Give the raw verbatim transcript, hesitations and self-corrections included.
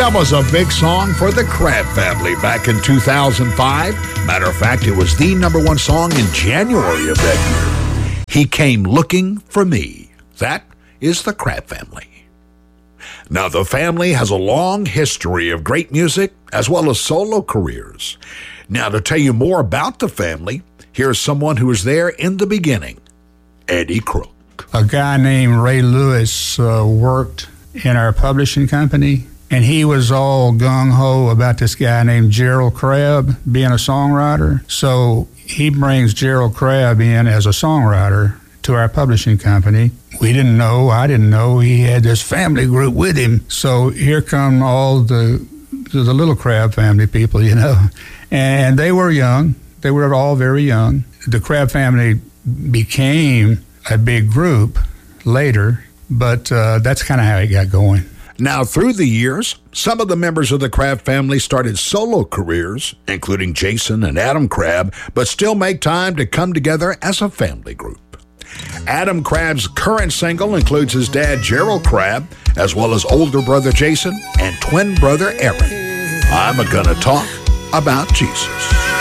That was a big song for the Crabb family back in two thousand five. Matter of fact, it was the number one song in January of that year. He Came Looking for Me. That is the Crabb family. Now, the family has a long history of great music as well as solo careers. Now, to tell you more about the family, here's someone who was there in the beginning, Eddie Crook. A guy named Ray Lewis uh, worked in our publishing company, and he was all gung-ho about this guy named Gerald Crabb being a songwriter. So he brings Gerald Crabb in as a songwriter to our publishing company. We didn't know, I didn't know, he had this family group with him. So here come all the, the little Crabb family people, you know. And they were young. They were all very young. The Crabb family became a big group later, but uh, that's kind of how it got going. Now, through the years, some of the members of the Crabb family started solo careers, including Jason and Adam Crabb, but still make time to come together as a family group. Adam Crabb's current single includes his dad, Gerald Crabb, as well as older brother Jason and twin brother Aaron. I'm gonna talk about Jesus.